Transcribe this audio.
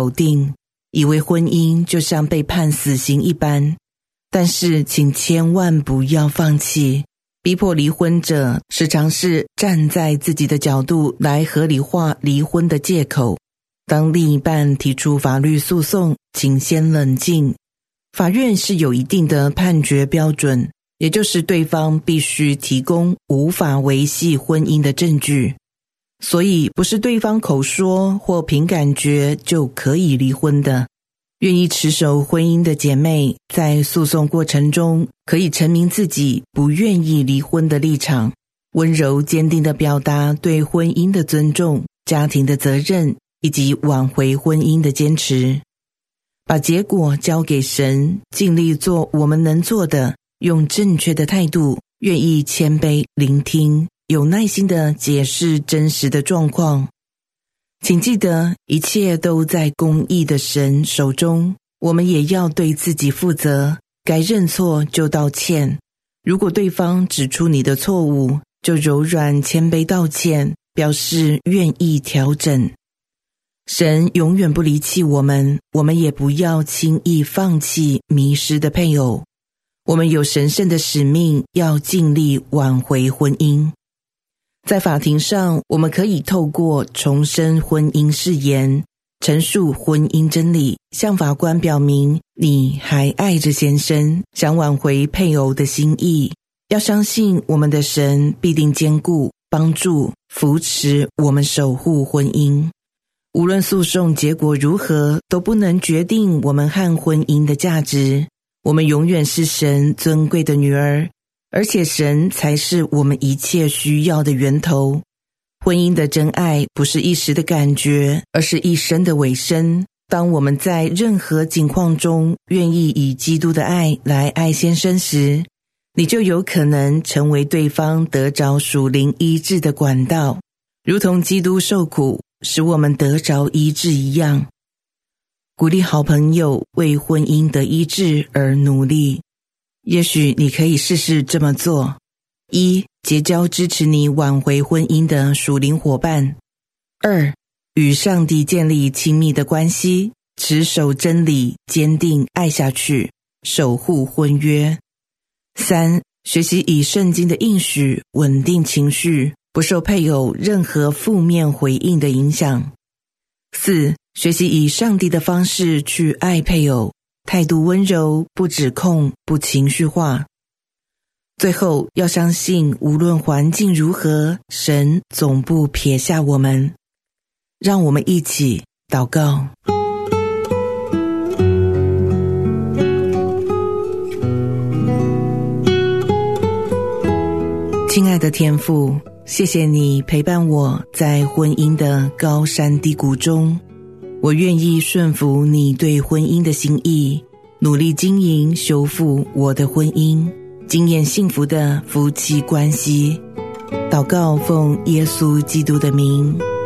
否定，以为婚姻就像被判死刑一般。但是请千万不要放弃。逼迫离婚者时常是站在自己的角度来合理化离婚的借口。当另一半提出法律诉讼，请先冷静。法院是有一定的判决标准，也就是对方必须提供无法维系婚姻的证据。所以不是对方口说或凭感觉就可以离婚的。愿意持守婚姻的姐妹，在诉讼过程中可以陈明自己不愿意离婚的立场，温柔坚定地表达对婚姻的尊重、家庭的责任以及挽回婚姻的坚持。把结果交给神，尽力做我们能做的，用正确的态度，愿意谦卑聆听，有耐心地解释真实的状况。请记得，一切都在公义的神手中，我们也要对自己负责，该认错就道歉。如果对方指出你的错误，就柔软谦卑道歉，表示愿意调整。神永远不离弃我们，我们也不要轻易放弃迷失的配偶。我们有神圣的使命，要尽力挽回婚姻。在法庭上，我们可以透过重申婚姻誓言，陈述婚姻真理，向法官表明你还爱着先生，想挽回配偶的心意。要相信我们的神必定坚固、帮助、扶持我们守护婚姻。无论诉讼结果如何，都不能决定我们和婚姻的价值。我们永远是神尊贵的女儿，而且神才是我们一切需要的源头。婚姻的真爱不是一时的感觉，而是一生的委身。当我们在任何境况中愿意以基督的爱来爱先生时，你就有可能成为对方得着属灵医治的管道，如同基督受苦使我们得着医治一样。鼓励好朋友为婚姻的医治而努力。也许你可以试试这么做： 1. 结交支持你挽回婚姻的属灵伙伴。 2. 与上帝建立亲密的关系，持守真理，坚定爱下去，守护婚约。 3. 学习以圣经的应许稳定情绪，不受配偶任何负面回应的影响。 4. 学习以上帝的方式去爱配偶，态度温柔，不指控，不情绪化。最后，要相信无论环境如何，神总不撇下我们。让我们一起祷告。亲爱的天父，谢谢你陪伴我在婚姻的高山低谷中，我愿意顺服你对婚姻的心意，努力经营修复我的婚姻，经验幸福的夫妻关系。祷告奉耶稣基督的名。